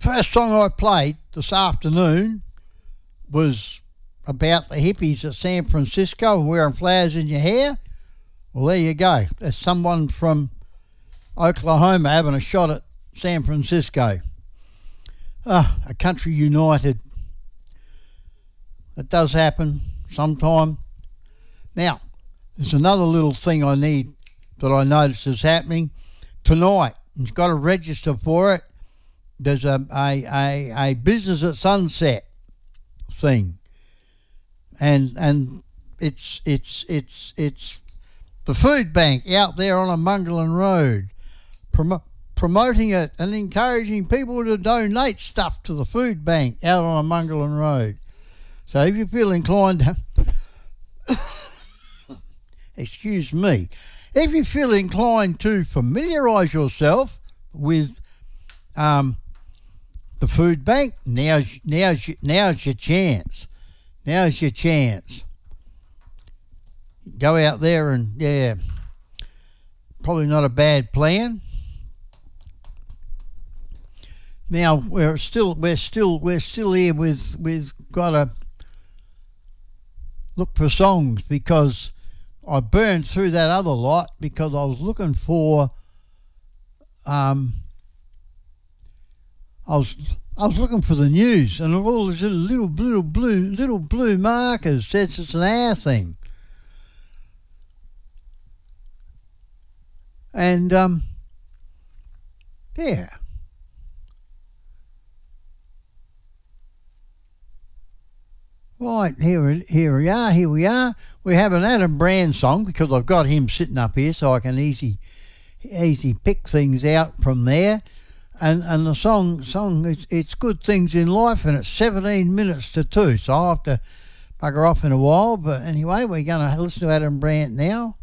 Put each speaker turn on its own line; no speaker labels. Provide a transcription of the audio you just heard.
First song I played this afternoon was about the hippies at San Francisco wearing flowers in your hair. Well, there you go. There's someone from Oklahoma having a shot at San Francisco. A country united. It does happen sometime. Now, there's another little thing I need that I noticed is happening tonight. You've got to register for it. There's a business at sunset thing, and it's the food bank out there on Amungalan Road, promoting it and encouraging people to donate stuff to the food bank out on Amungalan Road. So if you feel inclined excuse me, if you feel inclined to familiarise yourself with the food bank, now's your chance. Now's your chance. Go out there and probably not a bad plan. Now we're still here with got to look for songs because I burned through that other lot because I was looking for I was looking for the news, and all those little blue markers says it's an hour thing. And yeah. Right, here we are. We have an Adam Brand song because I've got him sitting up here so I can easy pick things out from there. And the song it's Good Things in Life, and it's 17 minutes to 2, so I'll have to bugger off in a while. But anyway, we're going to listen to Adam Brandt now.